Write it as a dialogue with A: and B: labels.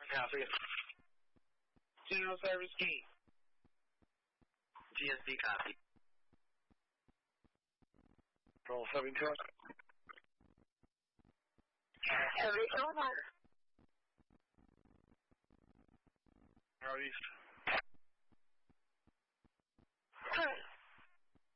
A: Copy.
B: General Service Key.
A: GSD copy.
C: Control 72.
D: Service over.
C: Northeast.